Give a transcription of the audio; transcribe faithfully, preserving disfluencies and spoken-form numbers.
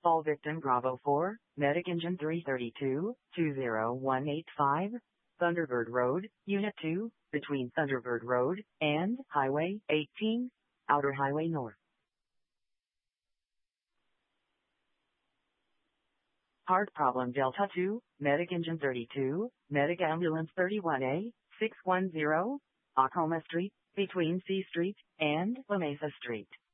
Fall victim Bravo four, Medic Engine three thirty-two, two zero one eight five, Thunderbird Road, Unit two, between Thunderbird Road and Highway eighteen, Outer Highway North. Heart problem Delta two, Medic Engine thirty-two, Medic Ambulance thirty-one A, six one zero, Acoma Street, between C Street and La Mesa Street.